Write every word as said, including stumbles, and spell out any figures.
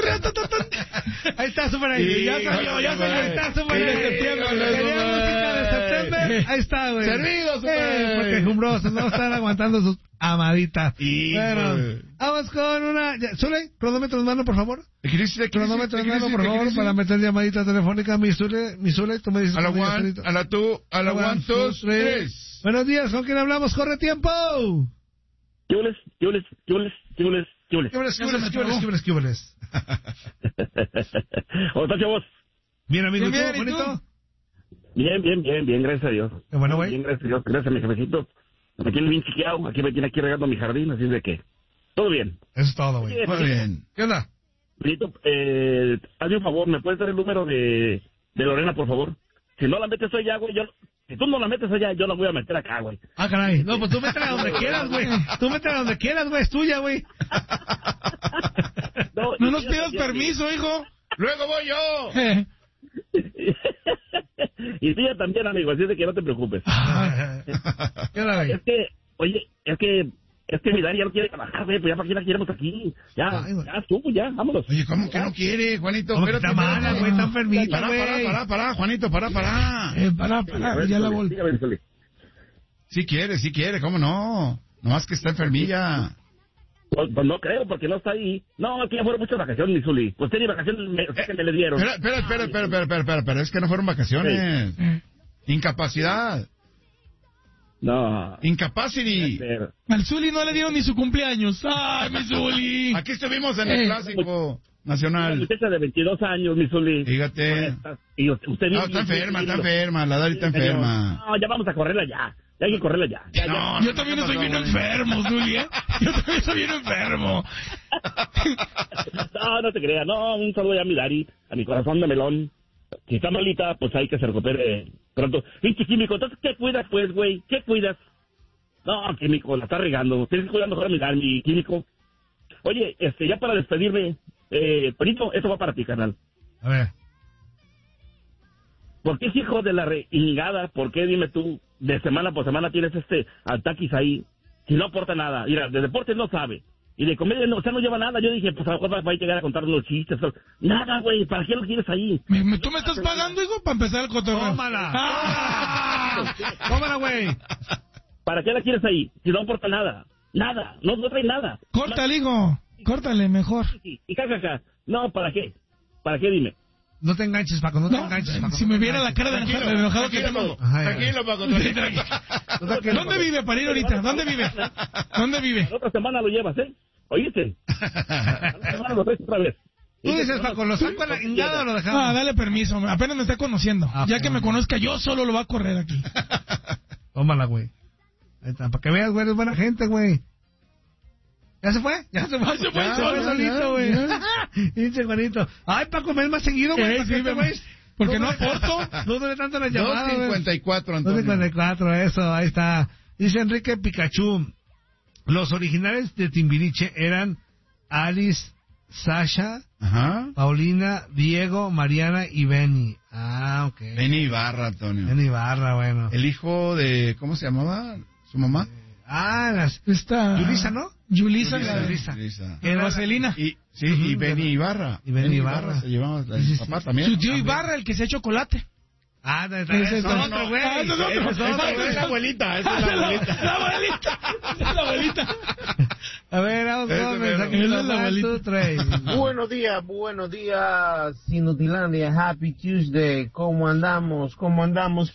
Ahí está, súper ahí. Sí, ya salió, ya salió. Ahí está, súper ahí. Quería música de septiembre. Ahí está, güey. Servido, súper. Eh, porque jumbrosos no están aguantando sus amaditas. Y, bueno, güey. vamos con una. Zule, cronómetro en mano, por favor. ¿Qué cronómetro en mano, por favor, para meter llamadita telefónica. Mi Zule, mi Zule, tú me dices. A la one, a la two, a la one, dos, tres. Buenos días, ¿con quién hablamos? ¡Corre tiempo! Yules, Yules, Yules, Yules, Yules. Yules, Yules, Yules, Yules, Yules. ¿Cómo estás, chavos? Bien, amigo, bien, ¿tú, bonito? Bien, bien, bien, bien, gracias a Dios. Qué bueno, güey. Bien, gracias a Dios, gracias a mi jefecito. Me tiene bien chiqueado, aquí me tiene aquí regando mi jardín, así de que todo bien. Eso es todo, güey. Muy bien. ¿Qué onda? Benito, eh, hazme un favor, ¿me puedes dar el número de, de Lorena, por favor? Si no la metes allá, güey, yo... Si tú no la metes allá, yo la voy a meter acá, güey. Ah, caray. No, pues tú métela donde quieras, güey. Tú métela donde quieras, güey. Es tuya, güey. No, no nos pidas permiso, amigo. hijo. Luego voy yo. Y tú ya también, amigo, así es de que no te preocupes. ¿Qué onda, güey? Es que, oye, es que... Es que mi Dani ya no quiere trabajar, güey, pues ya para qué la queremos aquí. Ya, Ay, ya estuvo, ya, vámonos. Oye, ¿cómo ya. que no quiere, Juanito? ¿Cómo que está mala, güey? Está enfermita, Pará, güey. pará, pará, pará, Juanito, pará, pará. Eh, pará, pará, A ver, ya la Zuli, volví. dígame, Zuli. Sí quiere, sí quiere, ¿cómo no? Nomás que está enfermilla. Pues, pues no creo, porque no está ahí. No, aquí ya fueron muchas vacaciones, mi Zuli. Usted ni vacaciones me, o sea, que me le dieron. Espera, espera, espera, espera, espera, espera, espera, espera, es que no fueron vacaciones. Incapacidad. No. Incapacity. Pero, Al Zuli no le dieron ni su cumpleaños. ¡Ay, mi Zuli! Aquí estuvimos en el Eh. clásico una nacional. muchacha de veintidós años, mi Zuli. Fíjate. Y usted, usted No, está enferma, está enferma, la Dari está enferma. No, ya vamos a correrla ya. Ya hay que correrla ya. ya, ya. No, Yo también estoy bien enfermo, Zuli, ¿eh? Yo también estoy bien enfermo. No, no te creas. No, un saludo ya a mi Dari, a mi corazón de melón. Si está malita, pues hay que se recupere pronto. Pinche químico, entonces, ¿qué cuidas, pues, güey? ¿Qué cuidas? No, químico, la está regando. Tienes que cuidar mejor a mi Dari, mi químico. Oye, este, ya para despedirme, eh, Perito, esto va para ti, carnal. A ver. ¿Por qué es hijo de la reingada? ¿Por qué, dime tú, de semana por semana tienes este ataquis ahí? Si no aporta nada. Mira, de deportes no sabe. Y de comedia no, o sea, no lleva nada. Yo dije, pues a lo mejor va a llegar a contar unos chistes. Nada, güey, ¿para qué lo quieres ahí? ¿Me- me- ¿Tú me estás pagando, hijo, para empezar el cotorreo? ¡Tómala! ¡Ah! ¡Tómala, güey! ¿Para qué la quieres ahí? Si no aporta nada. Nada, no, no trae nada. Córtale, hijo. Córtale, mejor. Y, y jajaja. No, ¿para qué? ¿Para qué, dime? No te enganches, Paco, no te No, enganches, Paco. si no me te viera la enganches. cara de enojado, de enojado que tengo. Ajá, ya. Tranquilo, Paco. Tranquilo, ¿Dónde Paco. vive para ir ahorita? ¿Dónde vive? ¿Dónde vive? La otra semana lo llevas, ¿eh? ¿Oíste? La otra semana lo traes otra vez. Tú dices, Paco, ¿lo saco a la ingada o lo dejamos? Ah, dale permiso, apenas me está conociendo. Ah, Ya que me conozca, yo solo lo va a correr aquí. Tómala, güey. Ahí está, para que veas, güey, eres buena gente, güey. ¿Ya se fue? ¿Ya se fue? se fue Ya solo, solito, güey. Pinche Juanito. Ay, Paco, ven más seguido, güey. Eh, ¿para sí, qué te me- güey? porque no aporto. No debe tanto la dos llamada, güey. cincuenta y cuatro, dos Antonio. cincuenta y cuatro, eso, ahí está. Dice Enrique Pikachu. Los originales de Timbiriche eran Alice, Sasha, Ajá. Paulina, Diego, Mariana y Benny. Ah, ok. Benny Ibarra, Antonio. Benny Barra, bueno. El hijo de, ¿cómo se llamaba? ¿Su mamá? Ah, las... Está... Yulisa, ¿no? Yulisa, Yulisa, la- Yulisa. Yulisa. Era Vaselina. Y, sí, Ujú, y Benny bueno. Ibarra. Y Benny Ibarra. se llevaba el Sí, sí, papá sí. también. Su tío También. Ibarra, el que se ha chocolate. Ah, de, Ese ese es es otro, otro, güey. Ah, ese es otro. Ese es otro, Esa- güey. esa abuelita, esa es la abuelita. La abuelita. Esa es la abuelita. A ver, vamos Ese con mero. mensaje. Esa es la abuelita. One, two, three. Buenos días, buenos días, Sinutilandia, Happy Tuesday, ¿cómo andamos? ¿Cómo andamos?